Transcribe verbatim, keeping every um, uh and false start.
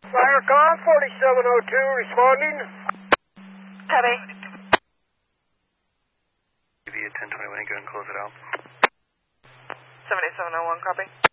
Firecon forty-seven oh two responding. Copy. Give you ten twenty-one, go and close it out. seventy-seven oh one, copy.